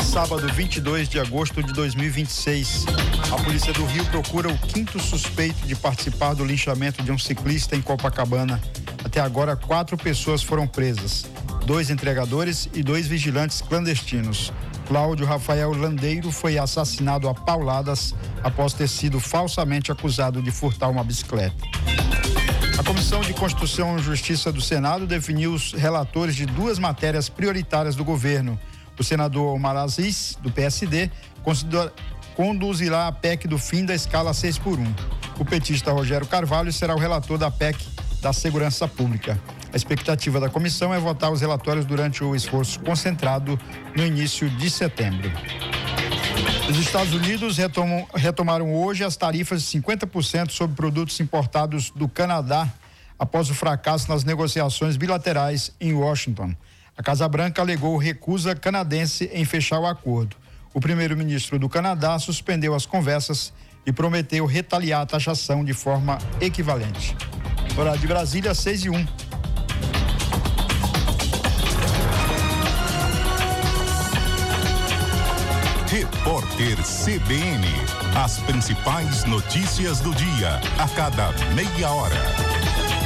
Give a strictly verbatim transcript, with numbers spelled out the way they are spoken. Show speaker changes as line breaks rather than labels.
sábado, vinte e dois de agosto de dois mil e vinte e seis. A polícia do Rio procura o quinto suspeito de participar do linchamento de um ciclista em Copacabana. Até agora, quatro pessoas foram presas, dois entregadores e dois vigilantes clandestinos. Cláudio Rafael Landeiro foi assassinado a pauladas após ter sido falsamente acusado de furtar uma bicicleta. A Comissão de Constituição e Justiça do Senado definiu os relatores de duas matérias prioritárias do governo. O senador Omar Aziz, do P S D, conduzirá a P E C do fim da escala seis por um. O petista Rogério Carvalho será o relator da P E C da Segurança Pública. A expectativa da comissão é votar os relatórios durante o esforço concentrado no início de setembro. Os Estados Unidos retomam, retomaram hoje as tarifas de cinquenta por cento sobre produtos importados do Canadá após o fracasso nas negociações bilaterais em Washington. A Casa Branca alegou recusa canadense em fechar o acordo. O primeiro-ministro do Canadá suspendeu as conversas e prometeu retaliar a taxação de forma equivalente. Horário de Brasília, seis e um.
Repórter C B N. As principais notícias do dia, a cada meia hora.